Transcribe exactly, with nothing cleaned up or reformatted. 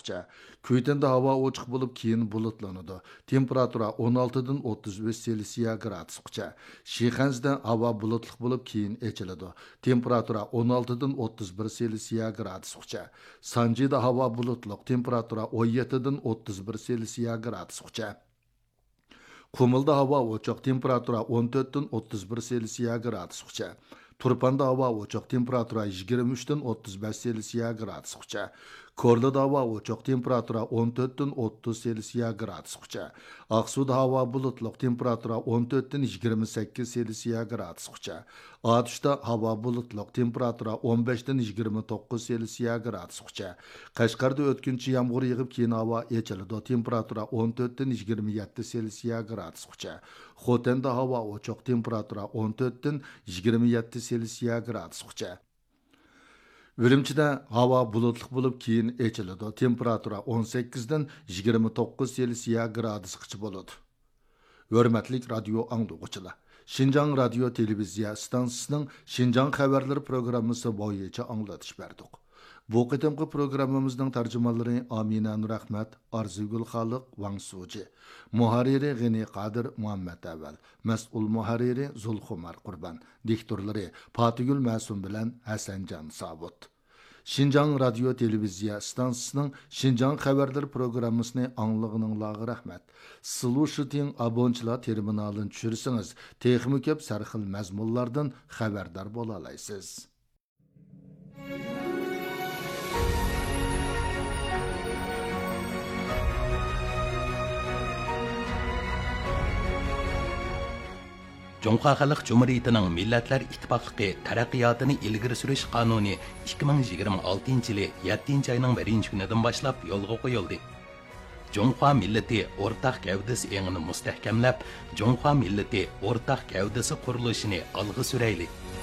suqcha. Köytende hava ochiq bo'lib, keyin bulutlanadi. Temperatura o'n oltidan o'ttiz besh Selsiya gradus suqcha. Shixansda hava bulutliq bo'lib, keyin echiladi. Temperatura o'n oltidan o'ttiz bir Selsiya gradus suqcha. Sanjida hava bulutliq. Temperatura o'n yettidan o'ttiz bir Selsiya gradus suqcha. Qumulda hava ochiq. Temperatura o'n to'rtdan o'ttiz bir Selsiya gradus suqcha. Turpanda hava ochiq. Temperatura yigirma uchdan o'ttiz besh Selsiya gradus suqcha. Korlida hava ochiq. Temperatura o'n to'rtdan o'ttiz Selsiya gradus suqcha. Aqsuda hava bulutliq. Temperatura o'n to'rtdan yigirma sakkiz Selsiya gradus suqcha. Atishda hava bulutliq. Temperatura o'n beshdan yigirma to'qqiz Selsiya gradus suqcha. Qashqarda o'tkinchi yomg'ir yig'ib, keyin havo echiladi. Temperatura o'n to'rtdan yigirma yetti Selsiya gradus suqcha. Xotenda hava ochiq. Temperatura o'n to'rtdan yigirma yetti Selsiya gradus suqcha. Ürümchida havo bulutliq bo'lib, keyin echiladi. Temperatura o'n sakkizdan yigirma to'qqiz Selsiya gradusgacha bo'ladi. Hurmatli radio anglovchilar, Şinjan radio televiziya stansiyasining Şinjan xabarlari programmasi bo'yicha anglatish berdik. Bu qitimqi programmamizning tarjimonlari Amina Nurahmat, Arzugul Xaliq, Wang Suji, muharriri G'ini Qadir Muhammad Aval, mas'ul muharriri Zulxumar Qurban, diktorlari Fatigul Masum bilan Hasanjan Sabut. Şinjan radio televiziya stansiyasining Şinjan xabarlari programmasini anglag'ininglarga rahmat. Slushiting abonchilar terminalini tushirsangiz, texnik ko'p sarxil mazmunlardan xabardor bo'la olasiz. Жоңқа Халық Cumhuriyetining Millatlar İttifaqlığı taraqqiyotini ilgari surish qonuni ikki ming yigirma oltinchi yili yettinchi oyning birinchi kunidan boshlab yo'lga qo'yildi. Жоңқа millati o'rtaq gavdasi engini mustahkamlab, Жоңқа millati o'rtaq gavdasi qurilishini olg'a surayli.